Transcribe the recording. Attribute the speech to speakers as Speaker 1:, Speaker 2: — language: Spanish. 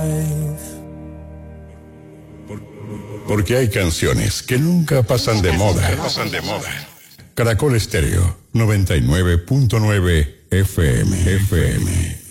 Speaker 1: Porque hay canciones que nunca pasan de moda. Caracol Estéreo 99.9 FM.